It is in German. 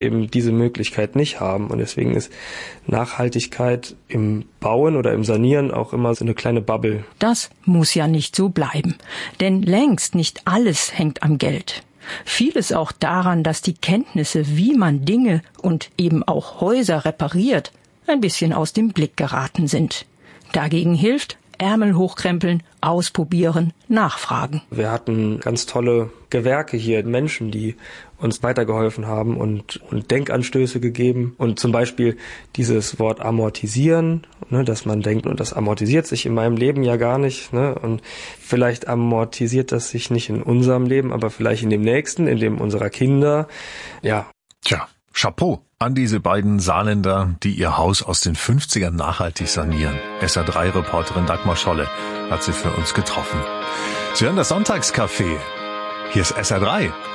eben diese Möglichkeit nicht haben. Und deswegen ist Nachhaltigkeit im Bauen oder im Sanieren auch immer so eine kleine Bubble. Das muss ja nicht so bleiben. Denn längst nicht alles hängt am Geld. Vieles auch daran, dass die Kenntnisse, wie man Dinge und eben auch Häuser repariert, ein bisschen aus dem Blick geraten sind. Dagegen hilft Ärmel hochkrempeln, ausprobieren, nachfragen. Wir hatten ganz tolle Gewerke hier, Menschen, die uns weitergeholfen haben und Denkanstöße gegeben. Und zum Beispiel dieses Wort amortisieren, ne, dass man denkt, und das amortisiert sich in meinem Leben ja gar nicht. Ne, und vielleicht amortisiert das sich nicht in unserem Leben, aber vielleicht in dem nächsten, in dem unserer Kinder. Ja. Tja, Chapeau an diese beiden Saarländer, die ihr Haus aus den 50ern nachhaltig sanieren. SA3-Reporterin Dagmar Scholle hat sie für uns getroffen. Sie hören das Sonntagscafé. Hier ist SA3.